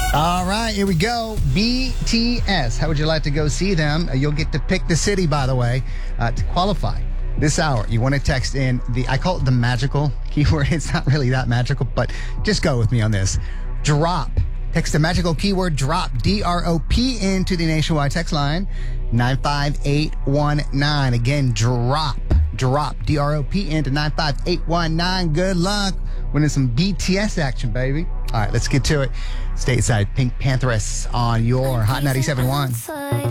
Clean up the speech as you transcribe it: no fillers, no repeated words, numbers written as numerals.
All right, here we go. BTS. How would you like to go see them? You'll get to pick the city, by the way, to qualify. This hour, you want to text in I call it the magical keyword. It's not really that magical, but just go with me on this. Drop. Text the magical keyword drop, D-R-O-P, into the nationwide text line, 95819. Again, drop, D-R-O-P, into 95819. Good luck winning some BTS action, baby. All right, let's get to it. Stateside, Pink Panthers on your Hot 97.1.